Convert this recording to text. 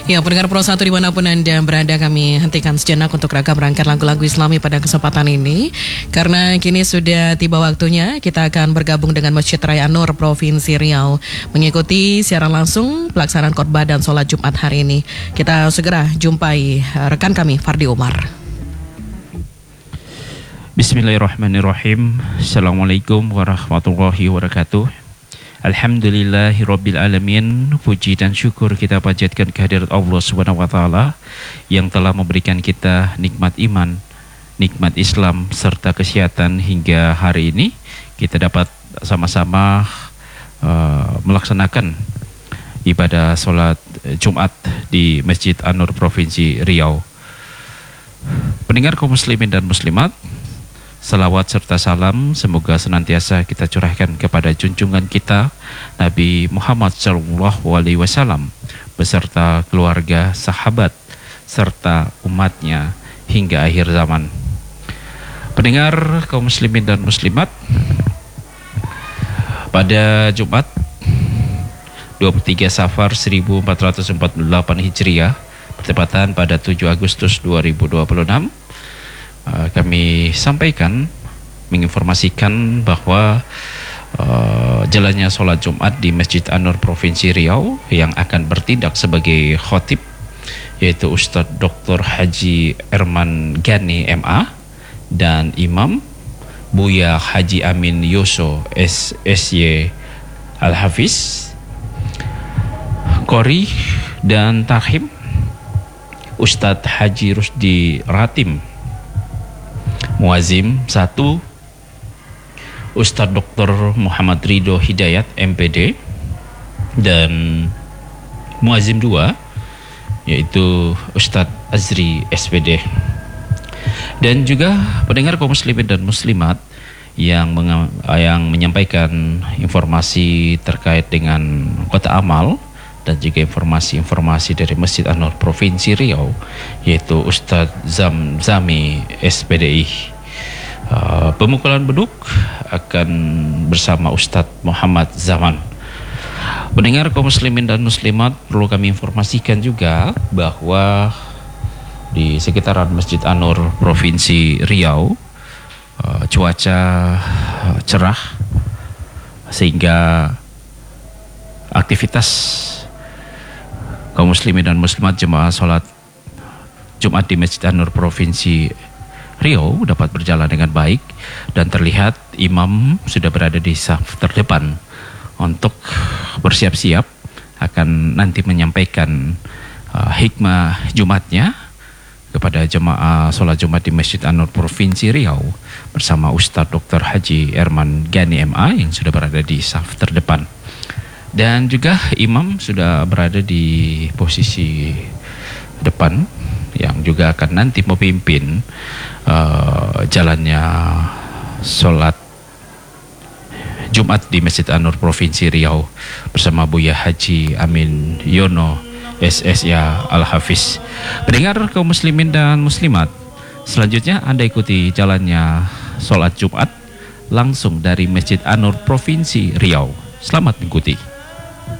Ya, pendengar Pro 1 dimanapun Anda berada, kami hentikan sejenak untuk ragam rangkaian lagu-lagu Islami pada kesempatan ini. Karena kini sudah tiba waktunya, kita akan bergabung dengan Masjid Raya An-Nur Provinsi Riau mengikuti siaran langsung pelaksanaan khotbah dan sholat Jumat hari ini. Kita segera jumpai rekan kami, Fardi Umar. Bismillahirrahmanirrahim. Assalamualaikum warahmatullahi wabarakatuh. Alhamdulillahirabbil alamin. Puji dan syukur kita panjatkan kehadirat Allah Subhanahu wa taala yang telah memberikan kita nikmat iman, nikmat Islam serta kesehatan hingga hari ini kita dapat sama-sama melaksanakan ibadah salat Jumat di Masjid An-Nur Provinsi Riau. Pendengar kaum muslimin dan muslimat, salawat serta salam semoga senantiasa kita curahkan kepada junjungan kita Nabi Muhammad SAW beserta keluarga, sahabat serta umatnya hingga akhir zaman. Pendengar kaum muslimin dan muslimat, pada Jumat 23 Safar 1448 Hijriah bertepatan pada 7 Agustus 2026, kami sampaikan, menginformasikan bahwa jalannya sholat Jumat di Masjid An-Nur Provinsi Riau yang akan bertindak sebagai khotib yaitu Ustadz Dr. Haji Erman Gani MA dan Imam Buya Haji Amin Yoso SSY Al-Hafiz, Qori dan Tahim Ustadz Haji Rusdi Ratim, Muazim 1 Ustadz Dr. Muhammad Ridho Hidayat MPD, dan Muazim 2 yaitu Ustadz Azri SPD. Dan juga pendengar kaum muslimin dan muslimat yang menyampaikan informasi terkait dengan kota amal dan juga informasi-informasi dari Masjid An-Nur Provinsi Riau yaitu Ustadz Zamzami SPDI. Pemukulan beduk akan bersama Ustadz Muhammad Zaman. Pendengar kaum muslimin dan muslimat, perlu kami informasikan juga bahwa di sekitaran Masjid An-Nur Provinsi Riau cuaca cerah sehingga aktivitas kaum muslimin dan muslimat jemaah sholat Jumat di Masjid An-Nur Provinsi Riau dapat berjalan dengan baik, dan terlihat imam sudah berada di saf terdepan untuk bersiap-siap akan nanti menyampaikan hikmah Jumatnya kepada jemaah sholat Jumat di Masjid An-Nur Provinsi Riau bersama Ustadz Dr. Haji Erman Gani MA yang sudah berada di saf terdepan. Dan juga imam sudah berada di posisi depan yang juga akan nanti memimpin jalannya sholat Jumat di Masjid An-Nur Provinsi Riau bersama Buya Haji Amin Yono SSY Al-Hafiz. Pendengar kaum muslimin dan muslimat, selanjutnya Anda ikuti jalannya sholat Jumat langsung dari Masjid An-Nur Provinsi Riau. Selamat mengikuti.